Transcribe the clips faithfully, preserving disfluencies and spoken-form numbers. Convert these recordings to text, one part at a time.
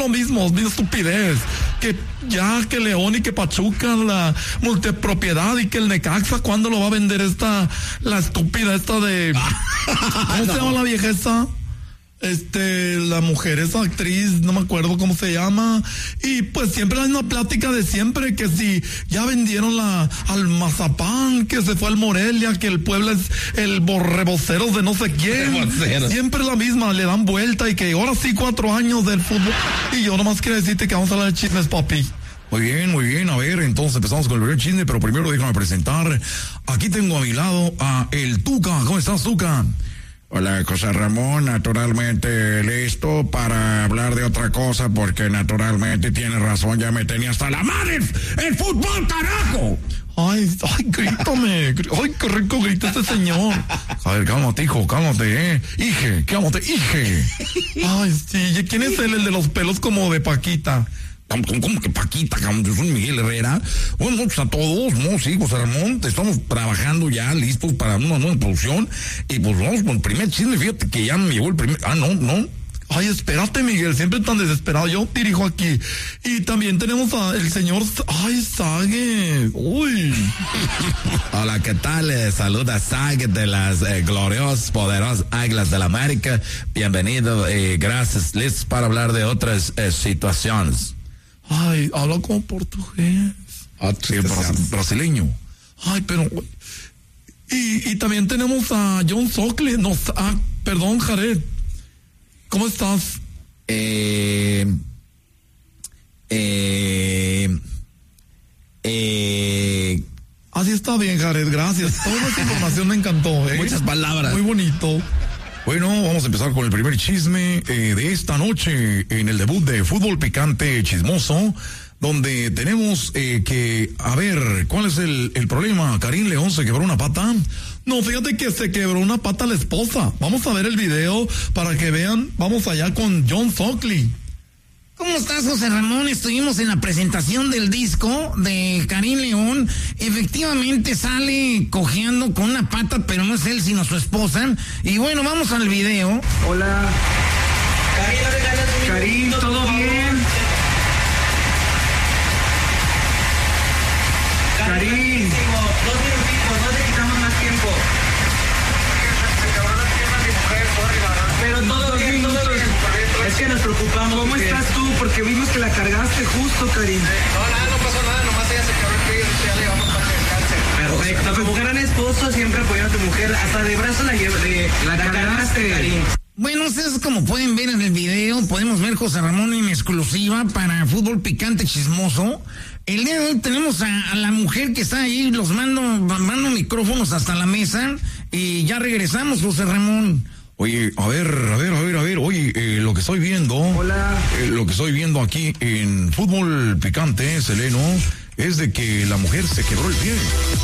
lo mismo, es mi estupidez. Que ya que León y que Pachuca, la multipropiedad, y que el Necaxa, ¿cuándo lo va a vender esta, la estúpida esta de... ¿Cómo no. se llama la vieja esta? Este, la mujer, esa actriz, no me acuerdo cómo se llama, y pues siempre hay una plática de siempre, que si ya vendieron la, al Mazapán, que se fue al Morelia, que el Puebla es el borrebocero de no sé quién, siempre la misma, le dan vuelta, y que ahora sí cuatro años del fútbol, y yo nomás quiero decirte que vamos a hablar de chismes, papi. Muy bien, muy bien, a ver, entonces empezamos con el primer chisme, pero primero déjame presentar, aquí tengo a mi lado a el Tuca. ¿Cómo estás, Tuca? Hola, José Ramón, naturalmente listo para hablar de otra cosa, porque naturalmente tiene razón, ya me tenía hasta la madre el fútbol, carajo. Ay, ay, grítame, ay, qué rico grita este señor. A ver, cálmate, hijo, cálmate, eh. Hije, cálmate, hije. Ay, sí, ¿quién es él, el de los pelos como de Paquita? ¿Cómo, cómo que Paquita? Yo soy Miguel Herrera. Buenas noches a todos, ¿no? Sí, José Ramón, estamos trabajando ya, listos para una nueva producción. Y pues vamos con el primer chisme. Fíjate que ya me llegó el primer... Ah, no, no. Ay, espérate, Miguel, siempre tan desesperado. Yo dirijo aquí. Y también tenemos al señor... Ay, Sague. Uy. Hola, ¿qué tal? Eh, saluda Sague de las eh, gloriosas, poderosas Águilas del la América. Bienvenido y eh, gracias. Listos para hablar de otras eh, situaciones. Ay, habla como portugués. Ah, sí, bras- brasileño. Ay, pero... Y, y también tenemos a John Sockley. No, ah, perdón, Jared. ¿Cómo estás? Eh... Eh... Eh... Así está bien, Jared, gracias. Toda esa información me encantó, ¿eh? Muchas palabras. Muy bonito. Bueno, vamos a empezar con el primer chisme eh, de esta noche en el debut de Fútbol Picante Chismoso, donde tenemos eh, que, a ver, ¿cuál es el, el problema? ¿Karim León se quebró una pata? No, fíjate que se quebró una pata la esposa. Vamos a ver el video para que vean. Vamos allá con John Sockley. ¿Cómo estás, José Ramón? Estuvimos en la presentación del disco de Karim León. Efectivamente sale cojeando con una pata, pero no es él, sino su esposa. Y bueno, vamos al video. Hola. Karim, ¿todo bien? Karim. Dos minutitos, no te quitamos más tiempo. Pero todo bien, todo bien. Es que nos preocupamos. ¿Cómo estás tú? Porque vimos que la cargaste justo, Karim. No, nada, no pasó nada, nomás ella se quebró el pie y ya le llevamos para que descanse. Perfecto. Como gran esposo, siempre apoyando a tu mujer. Hasta de brazo la llevaste. La cargaste, Karim. Bueno, ustedes como pueden ver en el video, podemos ver José Ramón en exclusiva para Fútbol Picante Chismoso. El día de hoy tenemos a, a la mujer que está ahí, los mando, mando micrófonos hasta la mesa y ya regresamos, José Ramón. Oye, a ver, a ver, a ver, a ver, oye, eh, lo que estoy viendo, Hola. Eh, lo que estoy viendo aquí en Fútbol Picante, Seleno, es de que la mujer se quebró el pie.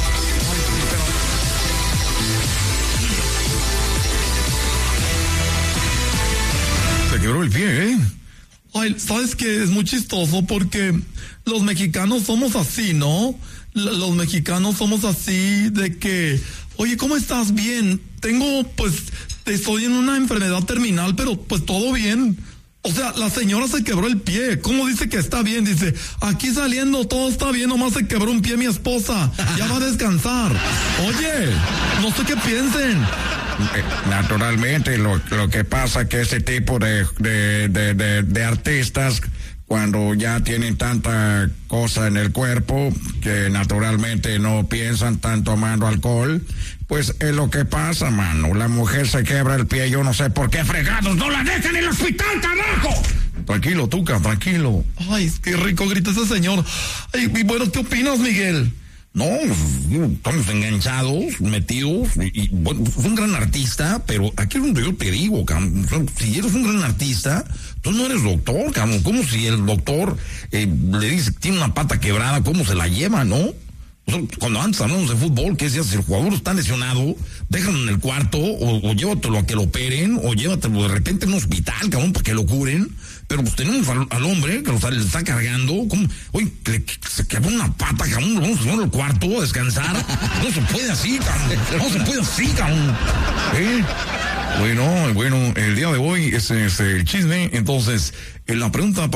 Se quebró el pie, ¿eh? Ay, ¿sabes qué? Es muy chistoso porque los mexicanos somos así, ¿no? L- los mexicanos somos así de que, oye, ¿cómo estás? Bien. Tengo, pues, estoy en una enfermedad terminal, pero pues todo bien. O sea, la señora se quebró el pie. ¿Cómo dice que está bien? Dice, aquí saliendo todo está bien, nomás se quebró un pie mi esposa. Ya va a descansar. Oye, no sé qué piensen. Naturalmente, lo, lo que pasa que ese tipo de, de, de, de, de artistas, cuando ya tienen tanta cosa en el cuerpo, que naturalmente no piensan, están tomando alcohol, pues es lo que pasa, mano. La mujer se quebra el pie, yo no sé por qué fregados no la dejan en el hospital, carajo. Tranquilo, Tuca, tranquilo. Ay, qué rico grita ese señor. Ay, y bueno, ¿qué opinas, Miguel? No, estamos enganchados, metidos, y, y bueno, es un gran artista, pero aquí es donde yo te digo, cabrón, si eres un gran artista, tú no eres doctor, cabrón, como si el doctor eh, le dice que tiene una pata quebrada, ¿cómo se la lleva, no? O sea, cuando antes hablamos de fútbol, ¿qué decías? Si el jugador está lesionado, déjalo en el cuarto, o, o llévatelo a que lo operen, o llévatelo de repente a un hospital, cabrón, para que lo curen. Pero pues tenemos al, al hombre que lo le está cargando, como, oye, que, que se quebró una pata, cabrón, lo vamos a llevar al cuarto a descansar. No se puede así, cabrón, no se puede así, cabrón. ¿Eh? Bueno, bueno, el día de hoy ese es el chisme, entonces, en la pregunta